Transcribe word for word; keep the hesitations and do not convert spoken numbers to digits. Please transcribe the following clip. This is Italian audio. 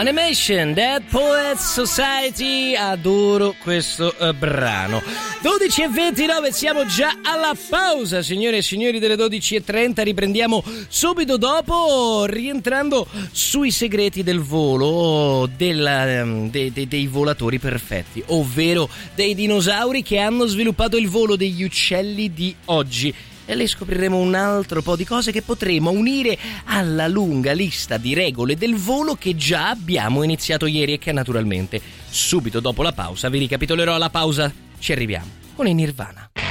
Animation, Dead Poets Society, adoro questo uh, brano. dodici e ventinove, siamo già alla pausa, signore e signori, delle dodici e trenta. Riprendiamo subito dopo, rientrando sui segreti del volo, della, um, de, de, dei volatori perfetti, ovvero dei dinosauri che hanno sviluppato il volo, degli uccelli di oggi. E lì scopriremo un altro po' di cose che potremo unire alla lunga lista di regole del volo che già abbiamo iniziato ieri e che naturalmente subito dopo la pausa vi ricapitolerò. Alla pausa ci arriviamo con i Nirvana.